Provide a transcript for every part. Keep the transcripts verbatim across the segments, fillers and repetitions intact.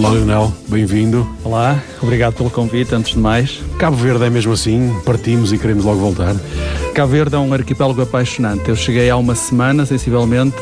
Olá, Leonel, bem-vindo. Olá, obrigado pelo convite, antes de mais. Cabo Verde é mesmo assim? Partimos e queremos logo voltar? Cabo Verde é um arquipélago apaixonante. Eu cheguei há uma semana, sensivelmente,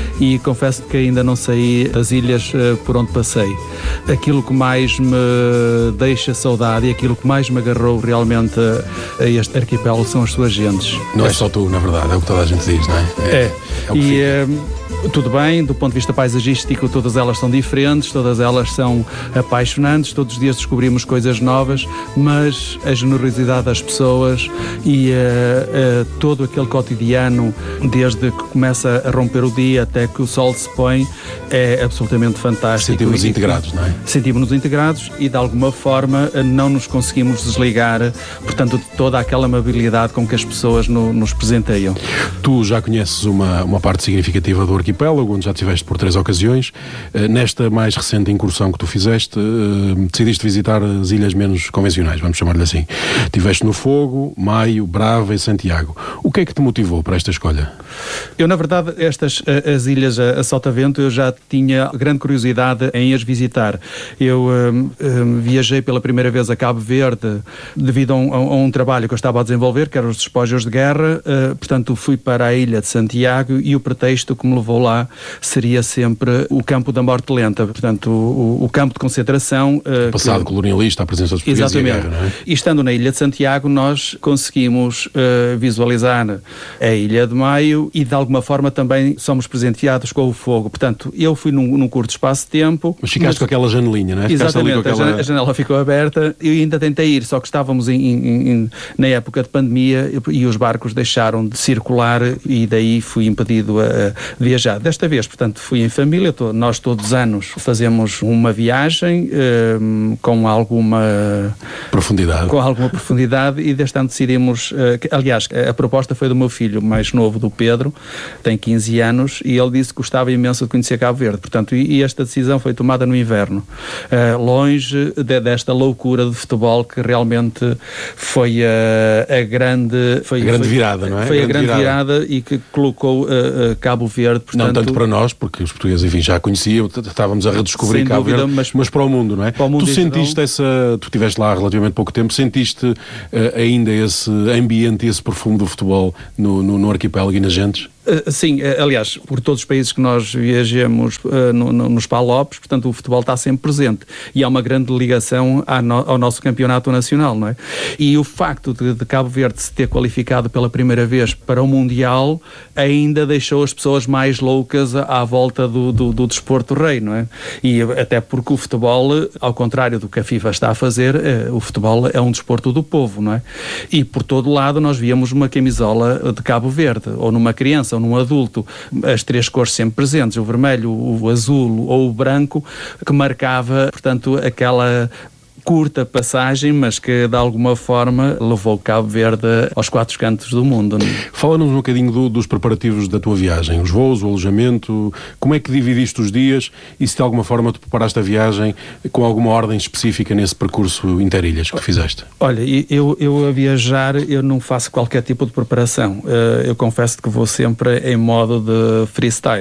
e confesso que ainda não saí das ilhas por onde passei. Aquilo que mais me deixa saudade e aquilo que mais me agarrou realmente a este arquipélago são as suas gentes. Não é só tu, na verdade, é o que toda a gente diz, não é? É, é, é e é, tudo bem, do ponto de vista paisagístico, todas elas são diferentes, todas elas são apaixonantes, todos os dias descobrimos coisas novas, mas a generosidade das pessoas e uh, uh, todo aquele cotidiano, desde que começa a romper o dia até que o sol se põe, é absolutamente fantástico. Sentimos-nos integrados, não é? Sentimos-nos integrados e, de alguma forma, não nos conseguimos desligar, portanto, de toda aquela amabilidade com que as pessoas no, nos presenteiam. Tu já conheces uma, uma parte significativa do arquipélago, onde já estiveste por três ocasiões. Nesta mais recente incursão que tu fizeste, decidiste visitar as ilhas menos convencionais, vamos chamar-lhe assim. Estiveste no Fogo, Maio, Brava e Santiago. O que é que te motivou para esta escolha? Eu, na verdade, estas as ilhas a Sotavento, eu já tinha grande curiosidade em as visitar. Eu um, um, viajei pela primeira vez a Cabo Verde devido a um, a um trabalho que eu estava a desenvolver, que eram os despojos de guerra. Uh, portanto, fui para a ilha de Santiago e o pretexto que me levou lá seria sempre o campo da morte lenta, portanto, o, o campo de concentração. Uh, o passado que... colonialista, a presença dos portugueses e a guerra, não é? E estando na ilha de Santiago, nós conseguimos uh, visualizar a Ilha de Maio e, de alguma forma, também somos presenteados com o fogo. Portanto, eu fui num, num curto espaço de tempo. Mas ficaste mas... com aquela janelinha, não é? Exatamente, ali com aquela... a janela ficou aberta. Eu ainda tentei ir, só que estávamos em, em, em, na época de pandemia e os barcos deixaram de circular e daí fui impedido a, a viajar. Desta vez, portanto, fui em família. Tô, nós todos os anos fazemos uma viagem um, com alguma profundidade. Com alguma profundidade e deste ano decidimos, uh, que, aliás, a, a proposta foi do meu filho mais novo, do Pedro, tem quinze anos, e ele disse que gostava imenso de conhecer Cabo Verde. Portanto, e, e esta decisão foi tomada no inverno, uh, longe de, desta loucura de futebol que realmente foi uh, a grande... Foi, a grande foi, virada, não é? Foi a grande, grande virada. virada e que colocou uh, uh, Cabo Verde, portanto... Não tanto para nós, porque os portugueses, enfim, já conheciam, estávamos a redescobrir Cabo dúvida, Verde, mas, mas para o mundo, não é? Mundo tu sentiste geral... essa... Tu estiveste lá há relativamente pouco tempo, sentiste uh, ainda esse ambiente, esse perfume do futebol no, no, no arquipélago e nas gentes? Uh, sim, uh, aliás, por todos os países que nós viajamos uh, no, no, nos Palopes, portanto o futebol está sempre presente e há uma grande ligação à no, ao nosso campeonato nacional, não é? E o facto de, de Cabo Verde se ter qualificado pela primeira vez para o Mundial ainda deixou as pessoas mais loucas à volta do, do, do desporto rei, não é? E até porque o futebol, ao contrário do que a FIFA está a fazer, uh, o futebol é um desporto do povo, não é? E por todo lado nós víamos uma camisola de Cabo Verde, ou numa criança, ou num adulto, as três cores sempre presentes, o vermelho, o azul ou o branco, que marcava, portanto, aquela curta passagem, mas que de alguma forma levou Cabo Verde aos quatro cantos do mundo. Fala-nos um bocadinho do, dos preparativos da tua viagem, os voos, o alojamento, como é que dividiste os dias e se de alguma forma tu preparaste a viagem com alguma ordem específica nesse percurso interilhas que fizeste? Olha, eu, eu a viajar eu não faço qualquer tipo de preparação, eu confesso que vou sempre em modo de freestyle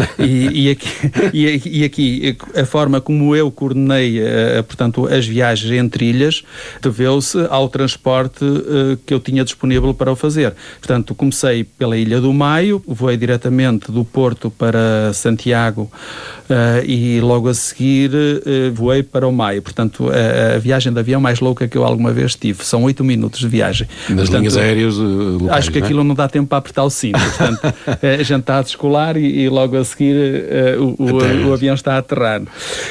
e, e, aqui, e, e aqui a forma como eu coordenei, portanto, as viagens entre ilhas deveu-se ao transporte uh, que eu tinha disponível para o fazer. Portanto, comecei pela Ilha do Maio, voei diretamente do Porto para Santiago uh, e logo a seguir uh, voei para o Maio. Portanto, a, a viagem de avião mais louca que eu alguma vez tive. São oito minutos de viagem. Nas Portanto, linhas aéreas uh, locais, acho que aquilo não dá tempo para apertar o cinto. Portanto, a gente está a descolar e, e logo a seguir uh, o, o, o avião está a aterrar.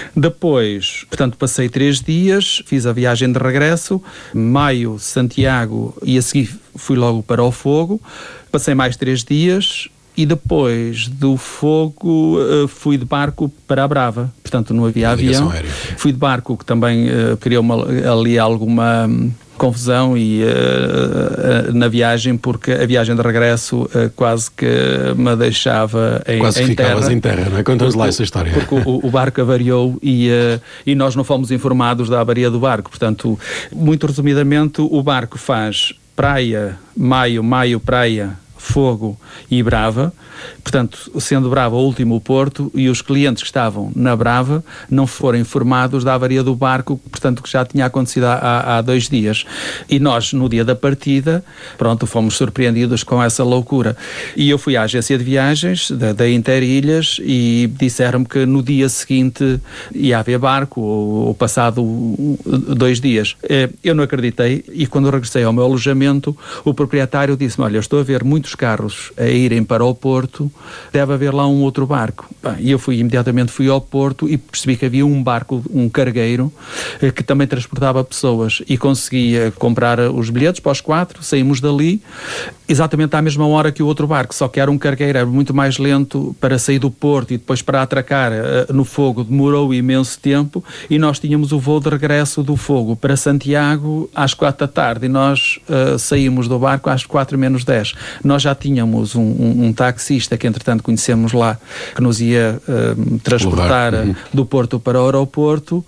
Depois, portanto, passei três dias, fiz a viagem de regresso, Maio, Santiago, e a seguir fui logo para o Fogo, passei mais três dias e depois do Fogo fui de barco para a Brava, portanto não havia avião, aérea. Fui de barco, que também uh, criou uma, ali alguma um, confusão e uh, uh, na viagem, porque a viagem de regresso uh, quase que me deixava em, quase em que terra. Ficavas em terra, não é? Conta-nos lá essa história. Porque o, o barco avariou e, uh, e nós não fomos informados da avaria do barco. Portanto, muito resumidamente, o barco faz praia, Maio, Maio, praia, Fogo e Brava. portanto, sendo Brava o último porto, e os clientes que estavam na Brava não foram informados da avaria do barco, portanto, que já tinha acontecido há, há dois dias. E nós, no dia da partida, pronto, fomos surpreendidos com essa loucura. E eu fui à agência de viagens da, da Interilhas e disseram-me que no dia seguinte ia haver barco, ou, ou passado dois dias. Eu não acreditei, e quando regressei ao meu alojamento, o proprietário disse-me: olha, eu estou a ver muitos carros a irem para o porto, deve haver lá um outro barco. E eu fui, imediatamente fui ao porto e percebi que havia um barco, um cargueiro, que também transportava pessoas, e conseguia comprar os bilhetes para os quatro, saímos dali exatamente à mesma hora que o outro barco, só que era um cargueiro, era muito mais lento para sair do porto e depois para atracar uh, no Fogo, demorou imenso tempo, e nós tínhamos o voo de regresso do Fogo para Santiago às quatro da tarde, e nós uh, saímos do barco às quatro menos dez. Nós já tínhamos um, um, um taxista que entretanto conhecemos lá, que nos ia uh, transportar uhum. do porto para o aeroporto,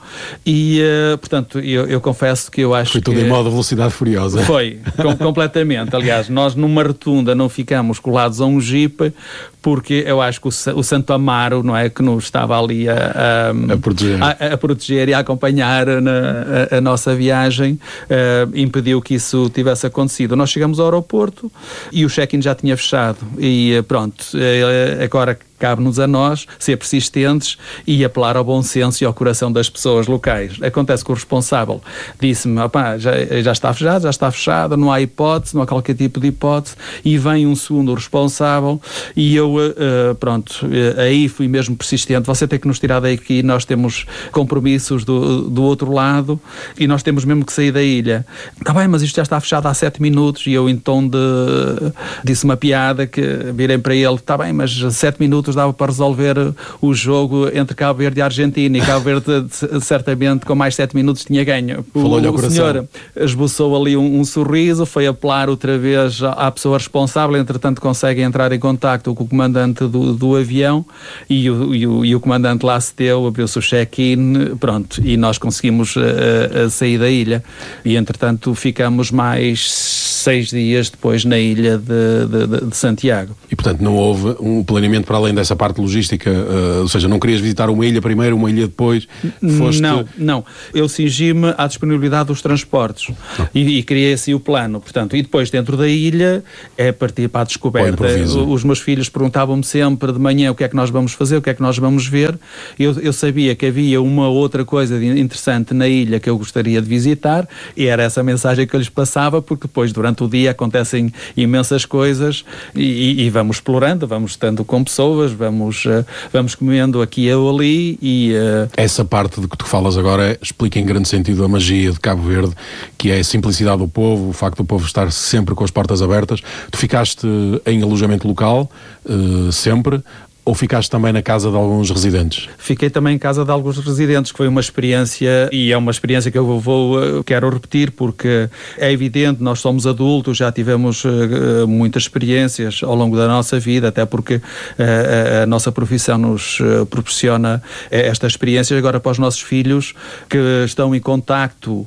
e uh, portanto eu, eu confesso que eu acho foi que... Foi tudo em modo velocidade furiosa. Foi, com, completamente. Aliás, nós numa rotunda não ficamos colados a um jeep, porque eu acho que o, o Santo Amaro, não é, que nos estava ali a, a, a, proteger. a, a proteger e a acompanhar na, a, a nossa viagem, uh, impediu que isso tivesse acontecido. Nós chegamos ao aeroporto e o check-in já tinha fechado, e pronto, agora cabe-nos a nós ser persistentes e apelar ao bom senso e ao coração das pessoas locais. Acontece que o responsável disse-me: opá, já, já está fechado, já está fechado, não há hipótese, não há qualquer tipo de hipótese, e vem um segundo responsável, e eu, uh, pronto, uh, aí fui mesmo persistente: você tem que nos tirar daqui, nós temos compromissos do, do outro lado, e nós temos mesmo que sair da ilha. Está bem, mas isto já está fechado há sete minutos, e eu em tom de... disse uma piada, que virei para ele: está bem, mas sete minutos dava para resolver o jogo entre Cabo Verde e Argentina, e Cabo Verde certamente com mais sete minutos tinha ganho. O, o senhor esboçou ali um, um sorriso, foi apelar outra vez à pessoa responsável, entretanto consegue entrar em contacto com o comandante do, do avião, e o, e, o, e o comandante lá se deu, abriu-se o check-in, pronto, e nós conseguimos uh, uh, sair da ilha, e entretanto ficamos mais seis dias depois na ilha de, de, de Santiago. E portanto não houve um planeamento para além dessa parte logística, uh, ou seja, não querias visitar uma ilha primeiro, uma ilha depois? Foste... Não, não. Eu cingi-me à disponibilidade dos transportes e, e criei assim o plano, portanto, e depois dentro da ilha é partir para a descoberta. Os meus filhos perguntavam-me sempre de manhã o que é que nós vamos fazer, o que é que nós vamos ver. Eu, eu sabia que havia uma outra coisa interessante na ilha que eu gostaria de visitar, e era essa mensagem que eu lhes passava, porque depois durante o dia acontecem imensas coisas, e, e vamos explorando, vamos estando com pessoas, vamos, uh, vamos comendo aqui ou ali, e... Uh... Essa parte de que tu falas agora explica em grande sentido a magia de Cabo Verde, que é a simplicidade do povo, o facto do povo estar sempre com as portas abertas. Tu ficaste em alojamento local, uh, sempre, ou ficaste também na casa de alguns residentes? Fiquei também em casa de alguns residentes, que foi uma experiência, e é uma experiência que eu vou, quero repetir, porque é evidente, nós somos adultos, já tivemos uh, muitas experiências ao longo da nossa vida, até porque uh, a, a nossa profissão nos uh, proporciona estas experiências. Agora, para os nossos filhos que estão em contacto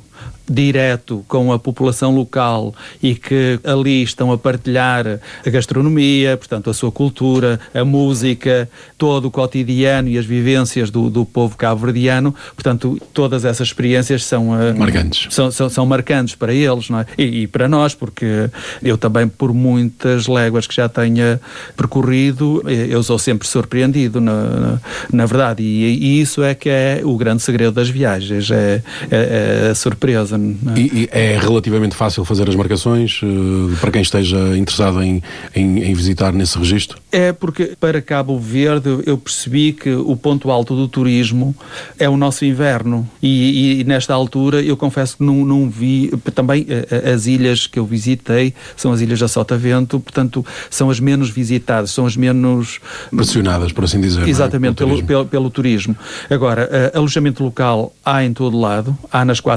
direto com a população local e que ali estão a partilhar a gastronomia, portanto a sua cultura, a música, todo o cotidiano e as vivências do, do povo cabo-verdiano, portanto todas essas experiências são uh, marcantes. São, são, são marcantes para eles, não é? E, e para nós, porque eu também, por muitas léguas que já tenha percorrido, eu sou sempre surpreendido, na, na, na verdade, e, e isso é que é o grande segredo das viagens, é, é, é a surpresa. E, e é relativamente fácil fazer as marcações uh, para quem esteja interessado em, em, em visitar nesse registro? É, porque para Cabo Verde eu percebi que o ponto alto do turismo é o nosso inverno, e, e nesta altura eu confesso que não, não vi, também as ilhas que eu visitei são as ilhas da Sotavento, portanto são as menos visitadas, são as menos pressionadas, por assim dizer. Exatamente, não é? pelo, pelo, pelo turismo. Agora, uh, alojamento local há em todo lado, há nas quatro ilhas.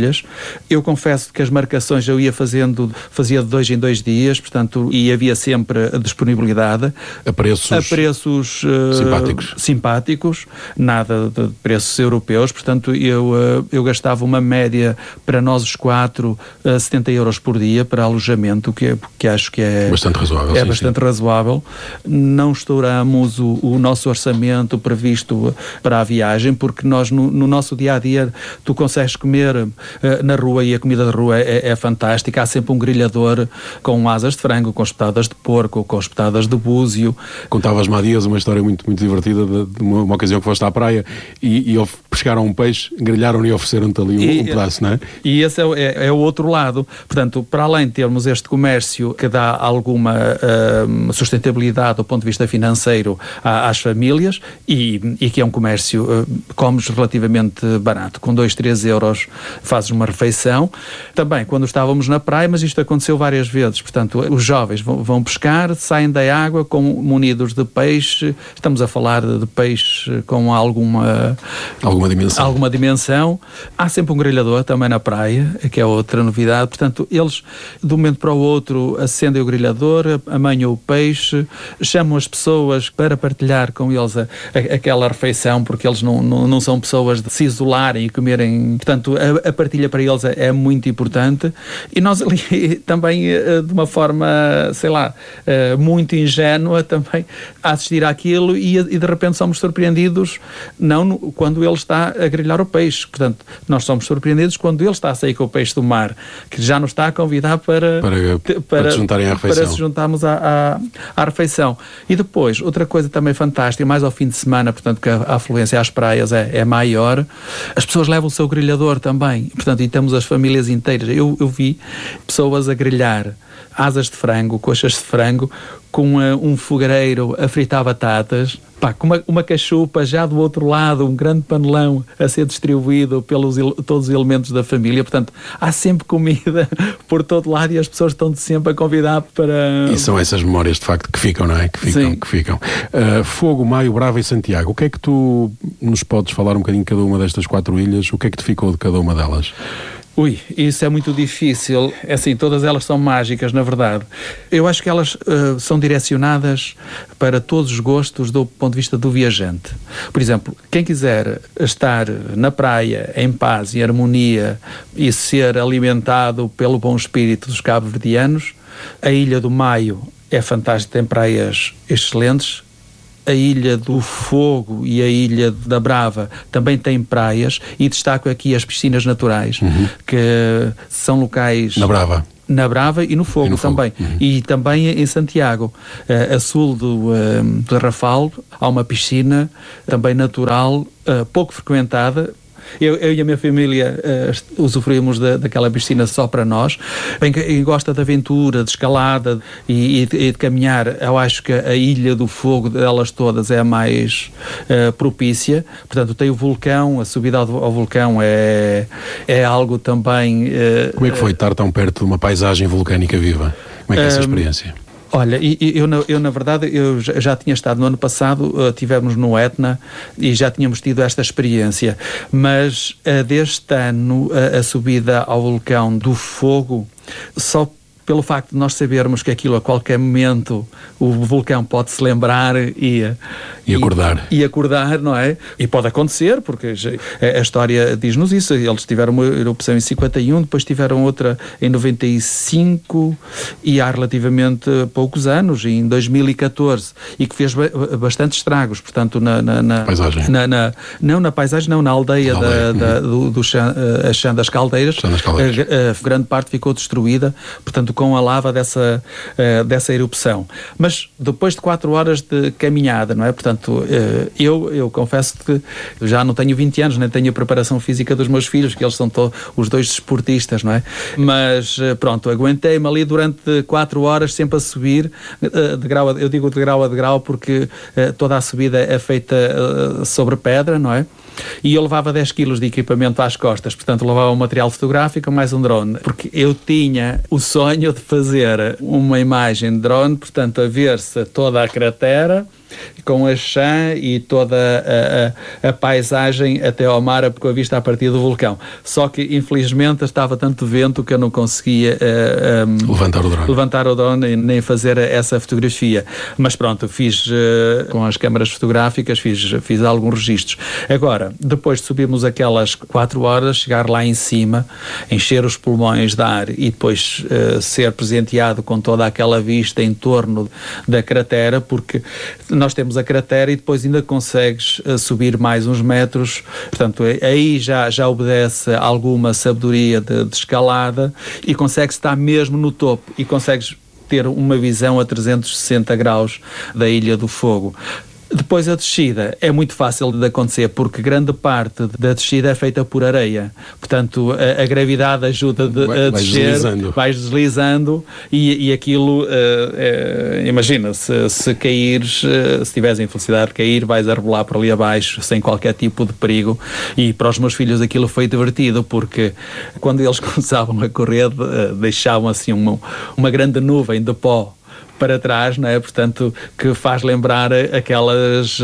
ilhas. Eu confesso que as marcações eu ia fazendo, fazia de dois em dois dias, portanto, e havia sempre a disponibilidade. A preços, a preços uh, simpáticos. simpáticos, nada de preços europeus, portanto, eu, uh, eu gastava uma média para nós os quatro, uh, setenta euros por dia para alojamento, que, é, que acho que é bastante razoável. É sim, bastante sim. razoável. Não estouramos o, o nosso orçamento previsto para a viagem, porque nós no, no nosso dia-a-dia tu consegues comer uh, na rua e a comida da rua é, é fantástica. Há sempre um grelhador com asas de frango, com espetadas de porco, com espetadas de búzio. Contavas-me há dias uma história muito, muito divertida de, de uma, uma ocasião que foste à praia e, e pescaram um peixe, grelharam e ofereceram-te ali um, e, um pedaço, não é? E esse é, é, é o outro lado. Portanto, para além de termos este comércio que dá alguma uh, sustentabilidade do ponto de vista financeiro à, às famílias e, e que é um comércio, uh, comes relativamente barato, com dois, três euros fazes uma refeição. Também, quando estávamos na praia, mas isto aconteceu várias vezes, portanto, os jovens vão, vão pescar, saem da água com, munidos de peixe, estamos a falar de, de peixe com alguma... Alguma dimensão. Alguma dimensão. Há sempre um grelhador também na praia, que é outra novidade, portanto, eles, de um momento para o outro, acendem o grelhador, amanham o peixe, chamam as pessoas para partilhar com eles a, a, aquela refeição, porque eles não, não, não são pessoas de se isolarem e comerem, portanto, a, a partilha para eles é, é muito importante. E nós ali também, de uma forma, sei lá, muito ingênua, também a assistir àquilo e, e de repente somos surpreendidos, não no, quando ele está a grelhar o peixe, portanto, nós somos surpreendidos quando ele está a sair com o peixe do mar, que já nos está a convidar para, para, para, para, se juntarem à refeição. Para se juntarmos à, à, à refeição. E depois, outra coisa também fantástica, mais ao fim de semana, portanto, que a, a afluência às praias é, é maior, as pessoas levam o seu grelhador também, portanto, e temos as famílias inteiras. Eu, eu vi pessoas a grelhar asas de frango, coxas de frango, com uh, um fogareiro a fritar batatas, pá, com uma, uma cachupa já do outro lado, um grande panelão a ser distribuído pelos todos os elementos da família. Portanto, há sempre comida por todo lado e as pessoas estão sempre a convidar para... E são essas memórias, de facto, que ficam, não é? Que ficam, Sim. que ficam. Uh, Fogo, Maio, Brava e Santiago. O que é que tu nos podes falar um bocadinho de cada uma destas quatro ilhas? O que é que te ficou de cada uma delas? Ui, isso é muito difícil. É assim, todas elas são mágicas, na verdade. Eu acho que elas uh, são direcionadas para todos os gostos do ponto de vista do viajante. Por exemplo, quem quiser estar na praia, em paz e harmonia e ser alimentado pelo bom espírito dos cabo-verdianos, a Ilha do Maio é fantástica, tem praias excelentes. A Ilha do Fogo e a Ilha da Brava também têm praias e destaco aqui as piscinas naturais, uhum. que são locais... Na Brava. Na Brava e no Fogo, e no também. Fogo. Uhum. E também em Santiago, uh, a sul do, uh, do Rafal, há uma piscina também natural, uh, pouco frequentada. Eu, eu e a minha família uh, usufruímos da, daquela piscina só para nós. Bem, quem gosta de aventura, de escalada e, e, de, e de caminhar, eu acho que a Ilha do Fogo delas todas é a mais uh, propícia. Portanto, tem o vulcão, a subida ao, ao vulcão é, é algo também... Uh, Como é que foi estar tão perto de uma paisagem vulcânica viva? Como é que é essa experiência? Olha, eu, eu, eu na verdade eu já tinha estado no ano passado, uh, tivemos no Etna e já tínhamos tido esta experiência, mas uh, deste ano uh, a subida ao vulcão do Fogo, só pelo facto de nós sabermos que aquilo a qualquer momento o vulcão pode se lembrar e, e acordar. E, e acordar, não é? E pode acontecer, porque a, a história diz-nos isso. Eles tiveram uma erupção em cinquenta e um, depois tiveram outra em noventa e cinco e há relativamente poucos anos, em dois mil e catorze, e que fez bastante estragos, portanto, na, na, na paisagem. Na, na, não na paisagem, não, na aldeia, na aldeia. Da, da, do, do Chã, a Chã das Caldeiras. Chã das Caldeiras. A, a grande parte ficou destruída, portanto, com a lava dessa, uh, dessa erupção. Mas depois de quatro horas de caminhada, não é? Portanto, uh, eu, eu confesso que já não tenho vinte anos, nem tenho a preparação física dos meus filhos, que eles são to- os dois desportistas, não é? Mas, uh, pronto, aguentei-me ali durante quatro horas, sempre a subir, uh, de grau a, eu digo de grau a de grau porque uh, toda a subida é feita uh, sobre pedra, não é? E eu levava dez quilos de equipamento às costas, portanto levava um material fotográfico mais um drone, porque eu tinha o sonho de fazer uma imagem de drone, portanto a ver-se toda a cratera com a chã e toda a, a, a paisagem até ao mar, com a vista a partir do vulcão. Só que, infelizmente, estava tanto vento que eu não conseguia uh, um, levantar o drone, levantar o drone nem fazer essa fotografia. Mas pronto, fiz uh, com as câmaras fotográficas, fiz, fiz alguns registros. Agora, depois de subirmos aquelas quatro horas, chegar lá em cima, encher os pulmões de ar e depois uh, ser presenteado com toda aquela vista em torno da cratera, porque nós temos a cratera e depois ainda consegues uh, subir mais uns metros, portanto aí já, já obedece alguma sabedoria de, de escalada e consegues estar mesmo no topo e consegues ter uma visão a trezentos e sessenta graus da Ilha do Fogo. Depois a descida é muito fácil de acontecer porque grande parte da descida é feita por areia, portanto a, a gravidade ajuda de, vai, a descer, deslizando. vais deslizando e, e aquilo, uh, uh, imagina, se, se caíres, uh, se tiveres a infelicidade de cair, vais a rebolar por ali abaixo sem qualquer tipo de perigo. E para os meus filhos aquilo foi divertido porque quando eles começavam a correr uh, deixavam assim uma, uma grande nuvem de pó para trás, não é? Portanto, que faz lembrar aquelas,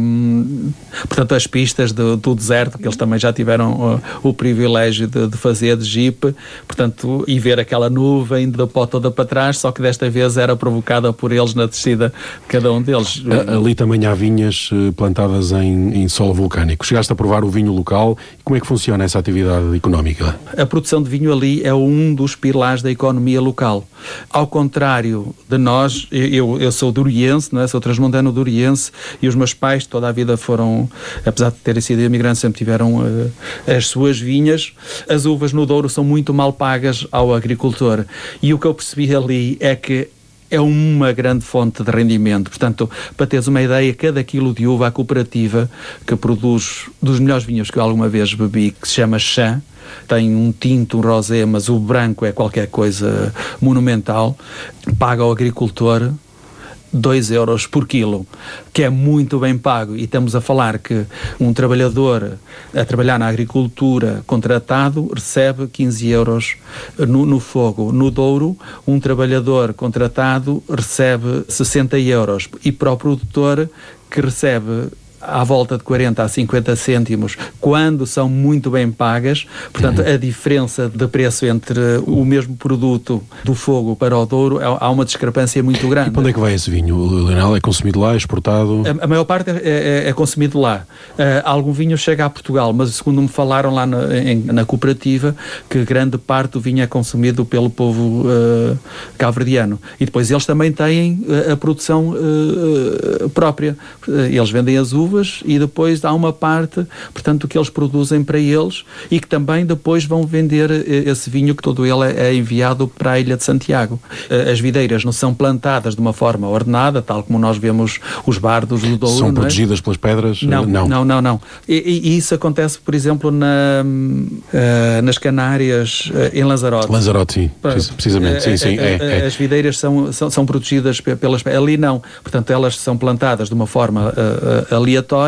hum, portanto, as pistas do, do deserto, que eles também já tiveram uh, o privilégio de, de fazer de jeep, portanto, e ver aquela nuvem de pó toda para trás, só que desta vez era provocada por eles na descida, cada um deles. Ali também há vinhas plantadas em, em solo vulcânico. Chegaste a provar o vinho local. Como é que funciona essa atividade económica? A produção de vinho ali é um dos pilares da economia local. Ao contrário de nós, Eu, eu sou duriense, não é? Sou transmontano duriense e os meus pais toda a vida foram, apesar de terem sido imigrantes, sempre tiveram uh, as suas vinhas. As uvas no Douro são muito mal pagas ao agricultor e o que eu percebi ali é que é uma grande fonte de rendimento. Portanto, para teres uma ideia, cada quilo de uva, a cooperativa que produz dos melhores vinhos que eu alguma vez bebi, que se chama Chã, tem um tinto, um rosé, mas o branco é qualquer coisa monumental, paga ao agricultor dois euros por quilo, que é muito bem pago. E estamos a falar que um trabalhador a trabalhar na agricultura contratado recebe quinze euros no, no fogo. No Douro, um trabalhador contratado recebe sessenta euros. E para o produtor, que recebe à volta de quarenta a cinquenta cêntimos, quando são muito bem pagas. Portanto, uhum. a diferença de preço entre o mesmo produto do Fogo para o Douro, há uma discrepância muito grande. E para onde é que vai esse vinho, Leonel? É consumido lá, é exportado? A, a maior parte é, é, é consumido lá. Uh, algum vinho chega a Portugal, mas segundo me falaram lá na, em, na cooperativa, que grande parte do vinho é consumido pelo povo uh, cabo-verdiano. E depois eles também têm a, a produção uh, própria. Eles vendem as uvas e depois há uma parte, portanto, que eles produzem para eles e que também depois vão vender esse vinho, que todo ele é enviado para a Ilha de Santiago. As videiras não são plantadas de uma forma ordenada, tal como nós vemos os bardos do Douro. São não protegidas é? pelas pedras? Não, não, não, não. não. E, e isso acontece, por exemplo, na, uh, nas Canárias, uh, em Lanzarote. Lanzarote, sim, precisamente. Sim, sim, é, é. As videiras são, são, são protegidas pelas... Ali não. Portanto, elas são plantadas de uma forma uh, uh, aleatória